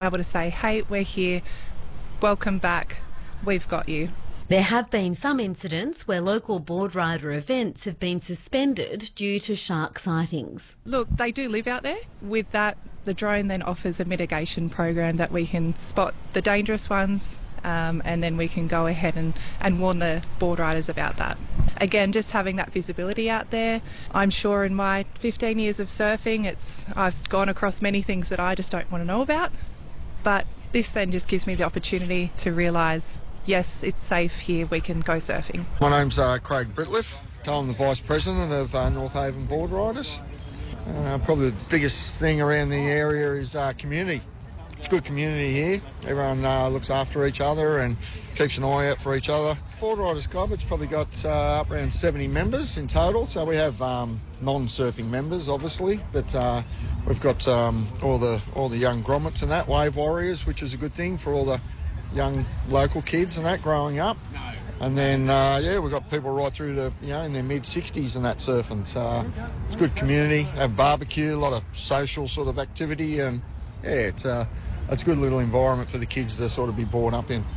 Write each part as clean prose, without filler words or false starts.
able to say, hey, we're here, welcome back, we've got you. There have been some incidents where local board rider events have been suspended due to shark sightings. Look, they do live out there. With that, the drone then offers a mitigation program that we can spot the dangerous ones, and then we can go ahead and warn the board riders about that. Again, just having that visibility out there. I'm sure in my 15 years of surfing, I've gone across many things that I just don't want to know about. But this then just gives me the opportunity to realise, yes, it's safe here, we can go surfing. My name's Craig Britliff. I'm the Vice President of North Haven Board Riders. Probably the biggest thing around the area is community. It's a good community here. Everyone looks after each other and keeps an eye out for each other. Board Riders Club, it's probably got up around 70 members in total. So we have non-surfing members, obviously, but we've got all the young grommets and that, wave warriors, which is a good thing for all the young local kids and that growing up. And then, we've got people right through to, in their mid-60s and that surfing. So it's a good community, have barbecue, a lot of social sort of activity, and it's a good little environment for the kids to sort of be brought up in.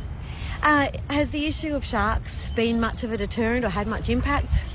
Has the issue of sharks been much of a deterrent or had much impact?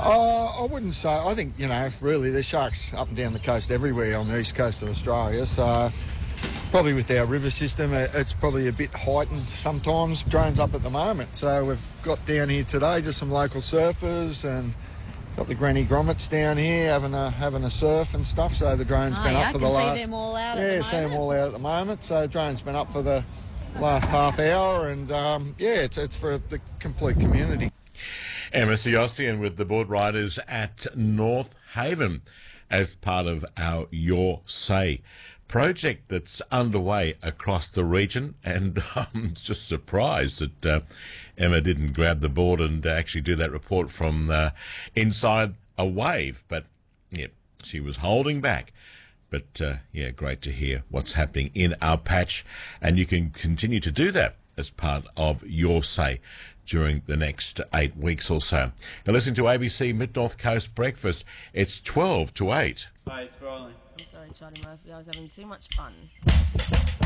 I wouldn't say. I think, really there's sharks up and down the coast everywhere on the east coast of Australia. So probably with our river system, it's probably a bit heightened sometimes. Drones up at the moment. So we've got down here today just some local surfers and got the granny grommets down here having a surf and stuff. So the drone's been up for the last... I can see them all out at the moment. Yeah, see them all out at the moment. So the drone's been up for the last half hour, and it's for the complete community. Emma Siostian with the board riders at North Haven as part of our Your Say project that's underway across the region, and I'm just surprised that Emma didn't grab the board and actually do that report from inside a wave, but yeah, she was holding back. But great to hear what's happening in our patch, and you can continue to do that as part of Your Say during the next 8 weeks or so. You're listening to ABC Mid-North Coast Breakfast. It's 12 to 8. Hi, it's rolling. I'm sorry, Charlie Murphy. I was having too much fun.